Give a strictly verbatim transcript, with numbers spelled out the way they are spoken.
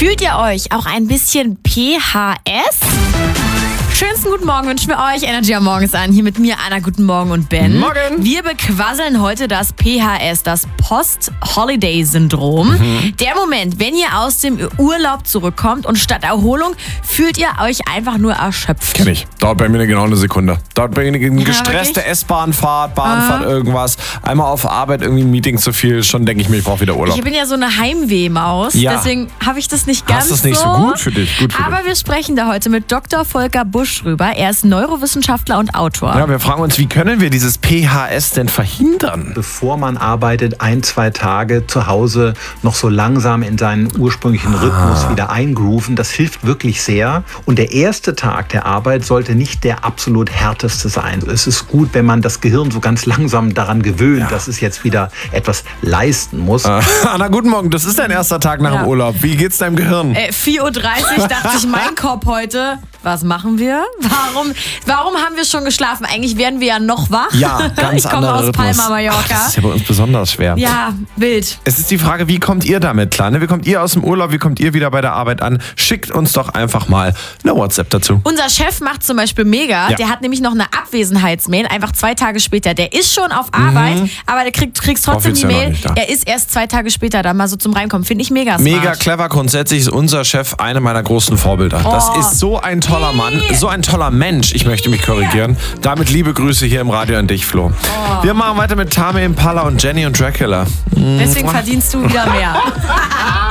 Fühlt ihr euch auch ein bisschen P H S? Schönsten guten Morgen wünschen wir euch. Energy am Morgen ist an. Hier mit mir, Anna. Guten Morgen und Ben. Morgen. Wir bequasseln heute das P H S, das Post-Holiday-Syndrom. Mhm. Der Moment, wenn ihr aus dem Urlaub zurückkommt und statt Erholung fühlt ihr euch einfach nur erschöpft. Kenn ich. Dauert bei mir genau eine Sekunde. Dauert bei mir eine Ja, gestresste wirklich? S-Bahn-Fahrt, Bahnfahrt, Ah. irgendwas. Einmal auf Arbeit, irgendwie ein Meeting zu viel. Schon denke ich mir, ich brauche wieder Urlaub. Ich bin ja so eine Heimweh-Maus, Ja. deswegen habe ich das nicht ganz Hast das nicht so gut für dich? Gut für Aber dich. wir sprechen da heute mit Doktor Volker Busch drüber. Er ist Neurowissenschaftler und Autor. Ja, wir fragen uns, wie können wir dieses P H S denn verhindern? Bevor man arbeitet, ein, zwei Tage zu Hause noch so langsam in seinen ursprünglichen Rhythmus wieder eingrooven. Das hilft wirklich sehr. Und der erste Tag der Arbeit sollte nicht der absolut härteste sein. Es ist gut, wenn man das Gehirn so ganz langsam daran gewöhnt, Ja. dass es jetzt wieder etwas leisten muss. Äh, Anna, guten Morgen. Das ist dein erster Tag nach Ja. dem Urlaub. Wie geht's deinem Gehirn? Äh, vier Uhr dreißig dachte ich, mein Kopf heute, was machen wir? Warum, warum haben wir schon geschlafen? Eigentlich wären wir ja noch wach. Ja, ganz Ich komme anderer aus Rhythmus. Palma, Mallorca. Ach, das ist ja bei uns besonders schwer. Ja, wild. Es ist die Frage, wie kommt ihr damit klar? Ne? Wie kommt ihr aus dem Urlaub? Wie kommt ihr wieder bei der Arbeit an? Schickt uns doch einfach mal eine WhatsApp dazu. Unser Chef macht zum Beispiel mega. Ja. Der hat nämlich noch eine Abwesenheitsmail, einfach zwei Tage später. Der ist schon auf Arbeit, aber der kriegt, kriegst trotzdem die Offiziell noch Mail. nicht da. Er ist erst zwei Tage später da mal so zum Reinkommen. Finde ich mega smart. Mega clever. Grundsätzlich ist unser Chef eine meiner großen Vorbilder. Das Oh. ist so ein toller Mann, Nee. so ein toller Mensch. Ich möchte mich korrigieren. Damit liebe Grüße hier im Radio an dich, Flo. Wir machen weiter mit Tame Impala und Jenny und Dracula. Deswegen verdienst du wieder mehr.